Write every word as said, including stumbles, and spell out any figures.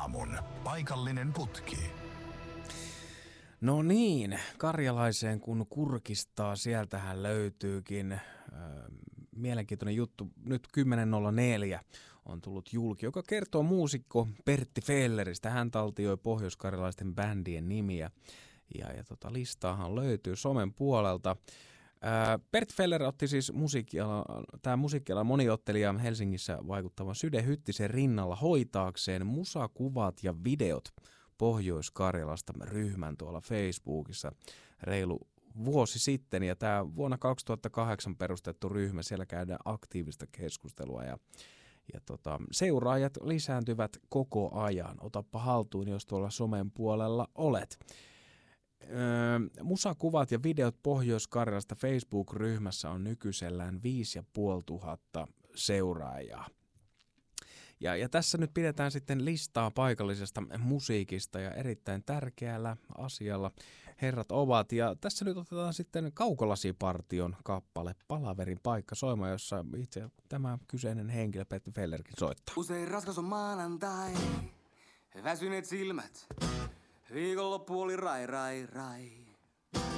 aamun paikallinen putki. No niin, Karjalaiseen kun kurkistaa, sieltähän löytyykin äh, mielenkiintoinen juttu. Nyt kymmenen nolla neljä on tullut julki, joka kertoo muusikko Pertti Felleristä. Hän taltioi pohjoiskarjalaisten bändien nimiä ja, ja tota, listaahan löytyy somen puolelta. Äh, Pertti Feller otti siis musiikkiala, tämä musiikkialan moniottelija Helsingissä vaikuttavan Syde Hyttisen rinnalla hoitaakseen musakuvat ja videot Pohjois-Karjalasta ryhmän tuolla Facebookissa reilu vuosi sitten. Ja tämä vuonna kaksituhattakahdeksan perustettu ryhmä, siellä käydään aktiivista keskustelua ja, ja tota, seuraajat lisääntyvät koko ajan. Otappa haltuun, jos tuolla somen puolella olet. Öö, musakuvat ja videot Pohjois-Karjalasta Facebook-ryhmässä on nykyisellään viisi ja puoli tuhatta seuraajaa. Ja, ja tässä nyt pidetään sitten listaa paikallisesta musiikista ja erittäin tärkeällä asialla herrat ovat. Ja tässä nyt otetaan sitten Kaukolasipartion kappale Palaverin paikka soima, jossa itse tämä kyseinen henkilö Pertti Fellerkin soittaa. Usein raskas on maanantai, väsyneet silmät, viikonloppu oli rai rai rai.